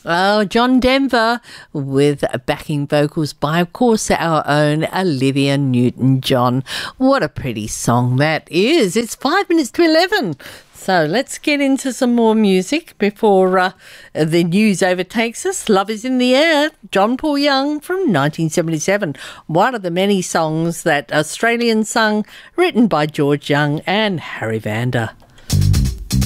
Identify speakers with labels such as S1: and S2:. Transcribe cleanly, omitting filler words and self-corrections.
S1: Oh, John Denver with backing vocals by, of course, our own Olivia Newton-John. What a pretty song that is. It's 5 minutes to 11. So let's get into some more music before the news overtakes us. Love is in the Air, John Paul Young from 1977. One of the many songs that Australians sung, written by George Young and Harry Vanda.